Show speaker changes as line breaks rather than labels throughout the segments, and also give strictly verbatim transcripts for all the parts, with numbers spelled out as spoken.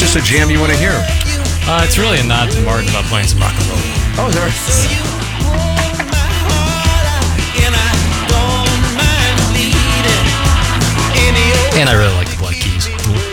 this a jam you want to hear?
Uh, it's really a nod to Martin about playing some rock and roll.
Oh, is there?
And I really like the Black Keys.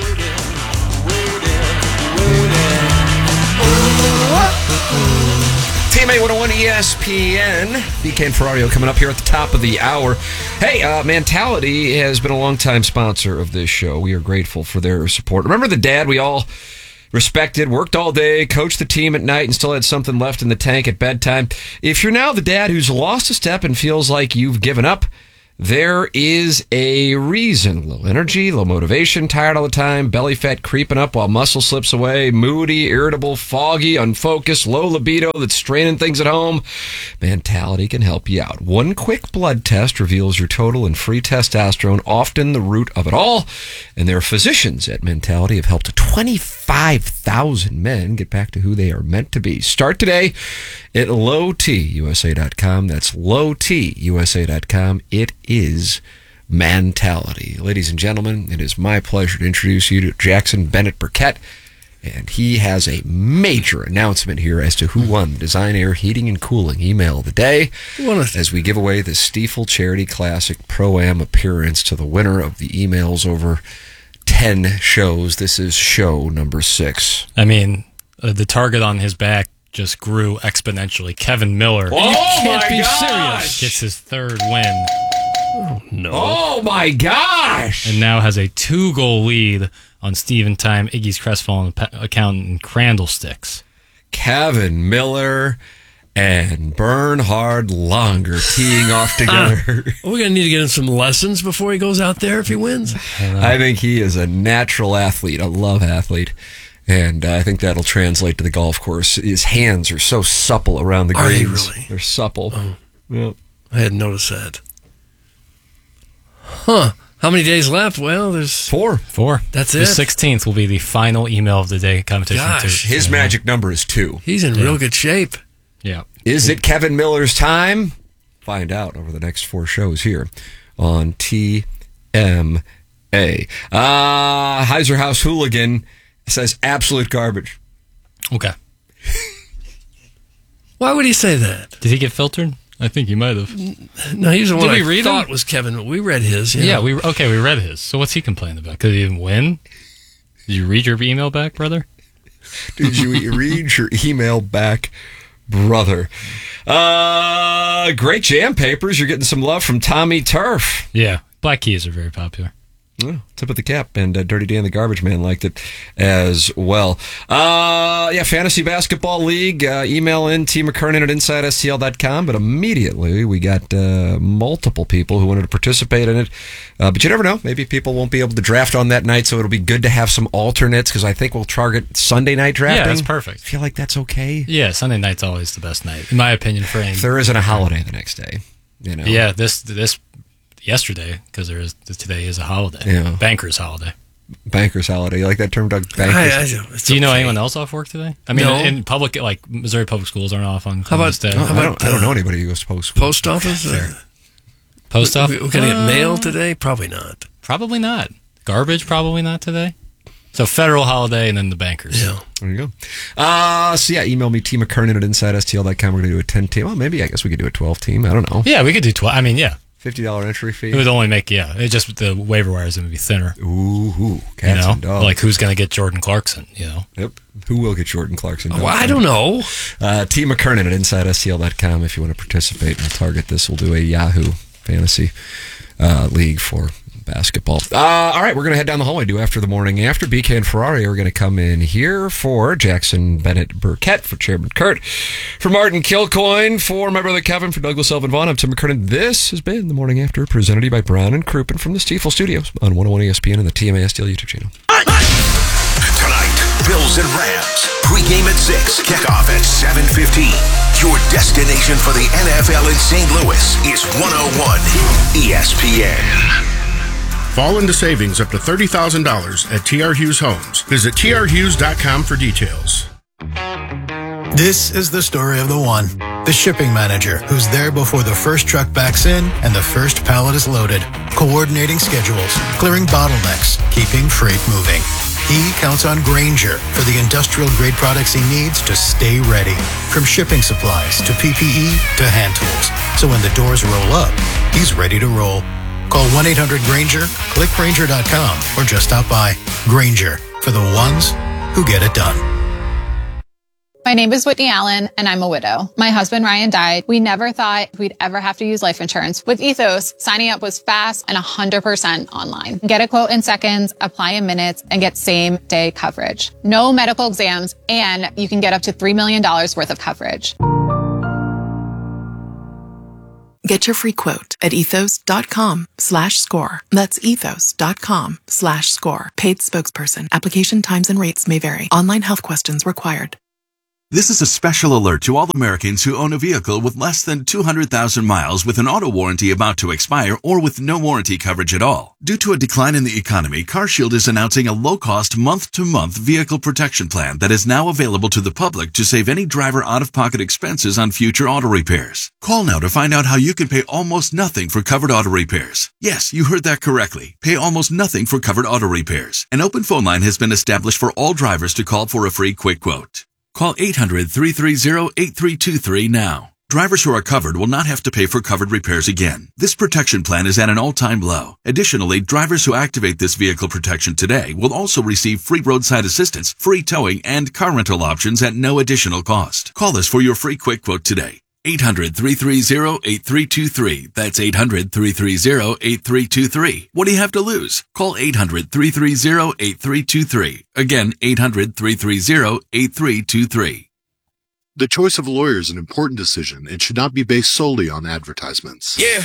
Teammate one oh one E S P N. B K and Ferrario coming up here at the top of the hour. Hey, uh, Mentality has been a longtime sponsor of this show. We are grateful for their support. Remember the dad we all respected, worked all day, coached the team at night, and still had something left in the tank at bedtime? If you're now the dad who's lost a step and feels like you've given up, there is a reason. Low energy, low motivation, tired all the time, belly fat creeping up while muscle slips away, moody, irritable, foggy, unfocused, low libido that's straining things at home. Mentality can help you out. One quick blood test reveals your total and free testosterone, often the root of it all. And their physicians at Mentality have helped twenty-five thousand men get back to who they are meant to be. Start today at low t u s a dot com. That's low t u s a dot com. It is Mentality. Ladies and gentlemen, it is my pleasure to introduce you to Jackson Bennett Burkett, and he has a major announcement here as to who won the Design Air Heating and Cooling Email of the Day as we give away the Stiefel Charity Classic Pro-Am appearance to the winner of the emails over ten shows. This is show number six.
I mean, uh, the target on his back just grew exponentially. Kevin Miller.
Oh,
you can't
my
be
gosh.
serious. Gets his third win.
Oh, no.
Oh, my gosh.
And now has a two-goal lead on Steven Time, Iggy's crestfallen account in Crandallsticks.
Kevin Miller and Bernhard Longer teeing off together.
Uh, we're going to need to get him some lessons before he goes out there if he wins.
I think he is a natural athlete, a love athlete. And uh, I think that'll translate to the golf course. His hands are so supple around the
Are they
greens.
really?
They're supple.
Oh.
Yep.
I hadn't noticed that. Huh. How many days left? Well, there's
four.
Four.
That's
the
it?
The sixteenth will be the final email of the day competition.
Gosh.
Too.
His
yeah.
magic number is two.
He's in
yeah.
real good shape.
Yeah.
Is it Kevin Miller's time? Find out over the next four shows here on T M A. Uh, Heiser House Hooligan says absolute garbage.
Okay.
Why would he say that?
Did he get filtered? I think he might have.
No, he's the one
Did we
I
read
thought
him?
was Kevin. We read his. Yeah,
Yeah, we okay. We read his. So what's he complaining about? Because he didn't win? Did you read your email back, brother?
Did you read your email back, brother? Uh, great jam papers. You're getting some love from Tommy Turf.
Yeah, Black Keys are very popular.
Oh, tip of the cap, and uh, Dirty Dan the Garbage Man liked it as well. Uh, yeah, Fantasy Basketball League, uh, email in T McKernan at inside S T L dot com, but immediately we got uh, multiple people who wanted to participate in it. Uh, but you never know, maybe people won't be able to draft on that night, so it'll be good to have some alternates, because I think we'll target Sunday night drafting.
Yeah, that's perfect.
I feel like that's okay.
Yeah, Sunday night's always the best night, in my opinion, for any.
If there isn't a holiday the next day, you know.
Yeah, this this yesterday, because there is today is a holiday.
Yeah.
Bankers holiday.
Bankers holiday. You like that term, Doug? Bankers.
I, I, it's
Do you know
okay.
anyone else off work today? I mean,
No.
in public, like Missouri public schools aren't off on
How about-
Columbus Day.
Oh,
how
I,
about,
don't, I don't
uh,
know anybody who goes to post school.
Post office? Uh,
Post
we,
office?
we're going to get
Uh,
mail today? Probably not.
Probably not. Garbage, probably not today. So federal holiday and then the bankers.
Yeah.
There you go. Uh, so yeah, email me, T McKernan at inside S T L dot com. We're going to do a ten team. Well, maybe I guess we could do a twelve team. I don't know.
Yeah, we could do twelve. I mean, yeah.
fifty dollars entry fee.
It would only make, yeah. It just, the waiver wire is going to be thinner.
Ooh, ooh,
You
cats
know?
and dogs.
Like, who's going to get Jordan Clarkson, you know?
Yep. Who will get Jordan Clarkson?
Well, I don't know.
Uh, T McKernan at inside S T L dot com if you want to participate and target this. We'll do a Yahoo Fantasy uh, League for basketball. Uh, all right, we're going to head down the hallway. Do after the morning after. B K and Ferrari are going to come in here for Jackson Bennett Burkett, for Chairman Kurt, for Martin Kilcoyne, for my brother Kevin, for Douglas Elvin Vaughn. I'm Tim McKernan. This has been the morning after, presented to you by Brown and Crouppen from the Stiefel Studios on one oh one E S P N and the T M A S T L YouTube channel.
Tonight, Bills and Rams. Pre-game at six, kickoff at seven fifteen. Your destination for the N F L in Saint Louis is one oh one E S P N.
Fall into savings up to thirty thousand dollars at T R Hughes Homes. Visit T R Hughes dot com for details.
This is the story of the one, the shipping manager, who's there before the first truck backs in and the first pallet is loaded, coordinating schedules, clearing bottlenecks, keeping freight moving. He counts on Grainger for the industrial-grade products he needs to stay ready. From shipping supplies to P P E to hand tools. So when the doors roll up, he's ready to roll. Call one eight hundred Grainger, click Grainger dot com, or just stop by. Grainger, for the ones who get it done.
My name is Whitney Allen, and I'm a widow. My husband, Ryan, died. We never thought we'd ever have to use life insurance. With Ethos, signing up was fast and one hundred percent online. Get a quote in seconds, apply in minutes, and get same-day coverage. No medical exams, and you can get up to three million dollars worth of coverage.
Get your free quote at ethos.com slash score. That's ethos.com slash score. Paid spokesperson. Application times and rates may vary. Online health questions required.
This is a special alert to all Americans who own a vehicle with less than two hundred thousand miles with an auto warranty about to expire or with no warranty coverage at all. Due to a decline in the economy, CarShield is announcing a low-cost month-to-month vehicle protection plan that is now available to the public to save any driver out-of-pocket expenses on future auto repairs. Call now to find out how you can pay almost nothing for covered auto repairs. Yes, you heard that correctly. Pay almost nothing for covered auto repairs. An open phone line has been established for all drivers to call for a free quick quote. Call eight hundred, three three zero, eight three two three now. Drivers who are covered will not have to pay for covered repairs again. This protection plan is at an all-time low. Additionally, drivers who activate this vehicle protection today will also receive free roadside assistance, free towing, and car rental options at no additional cost. Call us for your free quick quote today. eight hundred, three three zero, eight three two three. That's eight hundred, three three zero, eight three two three. What do you have to lose? Call eight hundred, three three zero, eight three two three. Again, eight hundred, three three zero, eight three two three.
The choice of a lawyer is an important decision and should not be based solely on advertisements.
Yeah.